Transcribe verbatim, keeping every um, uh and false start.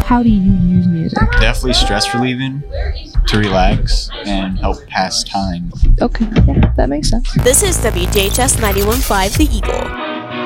how do you use music? Definitely stress relieving, to relax, and help pass time. Okay, yeah, that makes sense. This is W J H S ninety-one point five The Eagle.